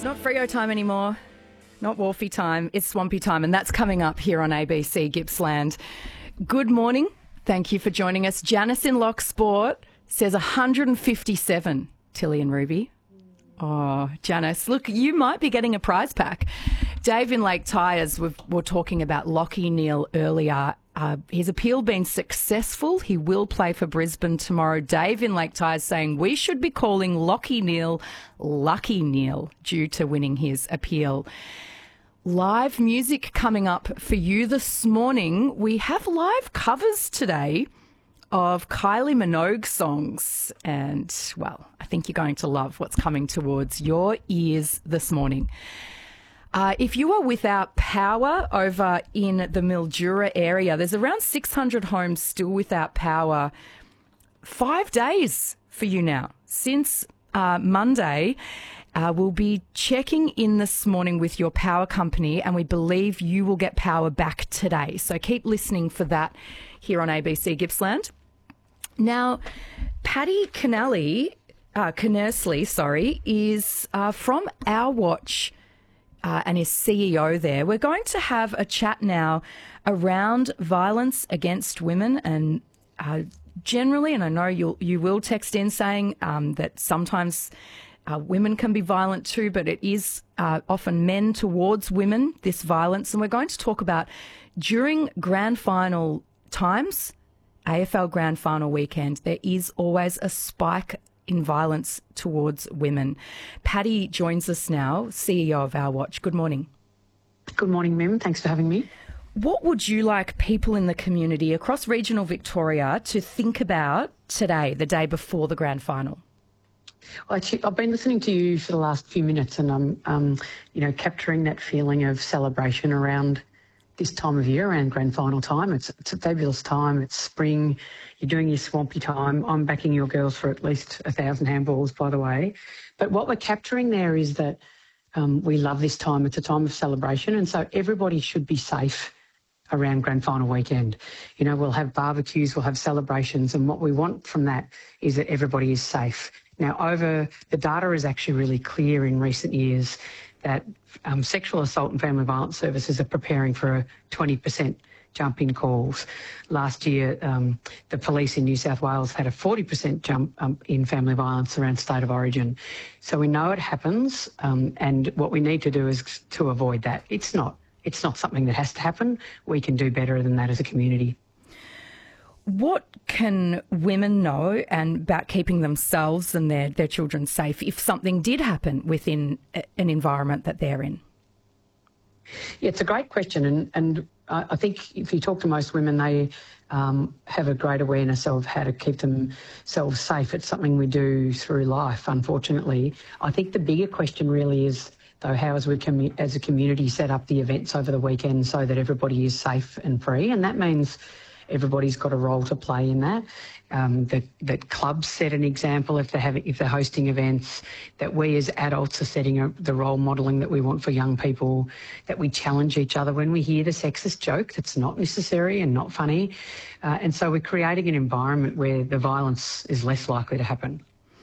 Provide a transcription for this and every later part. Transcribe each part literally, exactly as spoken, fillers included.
not Freo time anymore, not Wharfie time, it's Swampy time, and that's coming up here on A B C Gippsland. Good morning. Thank you for joining us. Janice in Lock Sport says one hundred fifty-seven, Tilly and Ruby. Oh, Janice, look, you might be getting a prize pack. Dave in Lake Tyres, we were talking about Lachie Neale earlier. Uh, his appeal been successful. He will play for Brisbane tomorrow. Dave in Lake Tyres saying we should be calling Lachie Neale Lucky Neale due to winning his appeal. Live music coming up for you this morning. We have live covers today of Kylie Minogue songs. And, well, I think you're going to love what's coming towards your ears this morning. Uh, if you are without power over in the Mildura area, there's around six hundred homes still without power. Five days for you now. Since uh, Monday, uh, we'll be checking in this morning with your power company, and we believe you will get power back today. So keep listening for that here on A B C Gippsland. Now, Paddy Kennelly, uh, Kennersley, sorry, is uh, from Our Watch. Uh, and is C E O there. We're going to have a chat now around violence against women and uh, generally, and I know you'll, you will text in saying um, that sometimes uh, women can be violent too, but it is uh, often men towards women, this violence. And we're going to talk about during grand final times, A F L grand final weekend, there is always a spike in violence towards women. Paddy joins us now, C E O of Our Watch. Good morning. Good morning, Mim. Thanks for having me. What would you like people in the community across regional Victoria to think about today, the day before the grand final? Well, actually, I've been listening to you for the last few minutes, and I'm, um, you know, capturing that feeling of celebration around this time of year, around grand final time. It's, it's a fabulous time. It's spring. You're doing your swampy time. I'm backing your girls for at least a thousand handballs, by the way. But what we're capturing there is that um, we love this time. It's a time of celebration, and so everybody should be safe around grand final weekend. You know, we'll have barbecues, we'll have celebrations, and what we want from that is that everybody is safe. Now, over the data is actually really clear in recent years that um, sexual assault and family violence services are preparing for a twenty percent jump in calls. Last year, um, the police in New South Wales had a forty percent jump um, in family violence around state of origin. So we know it happens, um, and what we need to do is to avoid that. It's not, it's not something that has to happen. We can do better than that as a community. What can women know and about keeping themselves and their, their children safe if something did happen within a, an environment that they're in? Yeah, it's a great question, and, and I think if you talk to most women, they um, have a great awareness of how to keep themselves safe. It's something we do through life, unfortunately. I think the bigger question really is, though, how as we can, as a community, set up the events over the weekend so that everybody is safe and free, and that means everybody's got a role to play in that. Um, that, that clubs set an example if they're having, if they're hosting events. That we as adults are setting a, the role modelling that we want for young people. That we challenge each other when we hear the sexist joke that's not necessary and not funny, uh, and so we're creating an environment where the violence is less likely to happen.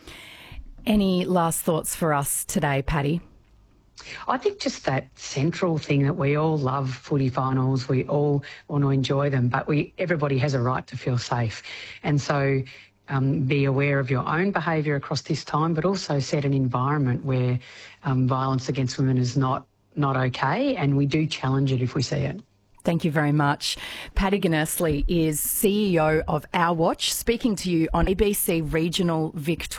Any last thoughts for us today, Paddy? I think just that central thing that we all love footy finals, we all want to enjoy them, but we everybody has a right to feel safe. And so um, be aware of your own behaviour across this time, but also set an environment where um, violence against women is not, not okay, and we do challenge it if we see it. Thank you very much. Paddy Kennersley is C E O of Our Watch, speaking to you on A B C Regional Victoria.